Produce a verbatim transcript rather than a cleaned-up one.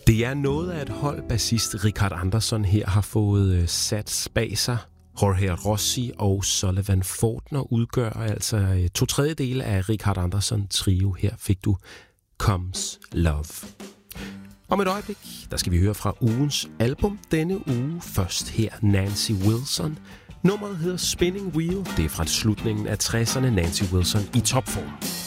Det er noget af et hold, bassist Richard Anderson her har fået øh, sat bag sig. Jorge Rossi og Sullivan Fortner udgør altså øh, to tredjedele af Richard Anderson trio. Her fik du Comes Love. Om et øjeblik, der skal vi høre fra ugens album denne uge. Først her Nancy Wilson. Nummeret hedder Spinning Wheel. Det er fra slutningen af tresserne. Nancy Wilson i topform.